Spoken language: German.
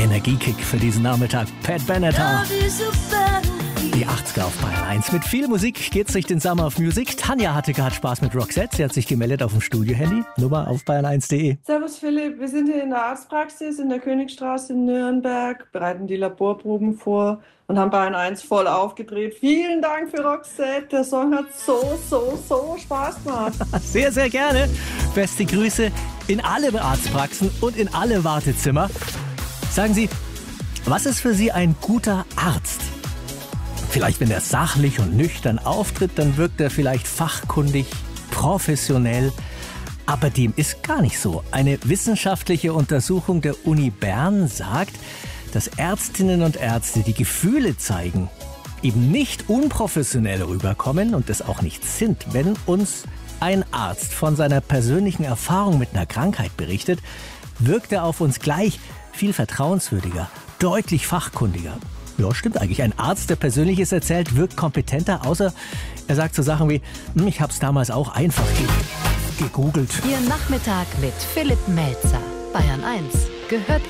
Energiekick für diesen Nachmittag. Pat Benatar. Die 80er auf Bayern 1. Mit viel Musik geht's durch den Summer of Music. Tanja hatte gerade Spaß mit Roxette. Sie hat sich gemeldet auf dem Studio-Handy. Nummer auf bayern1.de. Servus Philipp, wir sind hier in der Arztpraxis in der Königstraße in Nürnberg, bereiten die Laborproben vor und haben Bayern 1 voll aufgedreht. Vielen Dank für Roxette. Der Song hat so Spaß gemacht. Sehr, sehr gerne. Beste Grüße in alle Arztpraxen und in alle Wartezimmer. Sagen Sie, was ist für Sie ein guter Arzt? Vielleicht, wenn er sachlich und nüchtern auftritt, dann wirkt er vielleicht fachkundig, professionell. Aber dem ist gar nicht so. Eine wissenschaftliche Untersuchung der Uni Bern sagt, dass Ärztinnen und Ärzte, die Gefühle zeigen, eben nicht unprofessionell rüberkommen und es auch nicht sind. Wenn uns ein Arzt von seiner persönlichen Erfahrung mit einer Krankheit berichtet, wirkt er auf uns gleich viel vertrauenswürdiger, deutlich fachkundiger. Ja, stimmt eigentlich. Ein Arzt, der Persönliches erzählt, wirkt kompetenter, außer er sagt so Sachen wie, ich hab's damals auch einfach gegoogelt. Ihr Nachmittag mit Philipp Melzer. Bayern 1 gehört